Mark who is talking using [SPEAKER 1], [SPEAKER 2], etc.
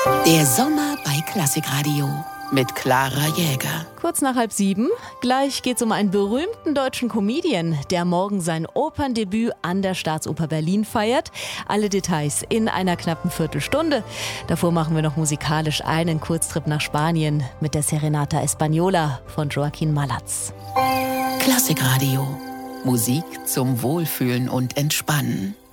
[SPEAKER 1] Der Sommer bei Klassikradio mit Clara Jäger.
[SPEAKER 2] Kurz nach 6:30. Gleich geht's um einen berühmten deutschen Comedian, der morgen sein Operndebüt an der Staatsoper Berlin feiert. Alle Details in einer knappen Viertelstunde. Davor machen wir noch musikalisch einen Kurztrip nach Spanien mit der Serenata Española von Joaquin Malatz.
[SPEAKER 1] Klassikradio. Musik zum Wohlfühlen und Entspannen.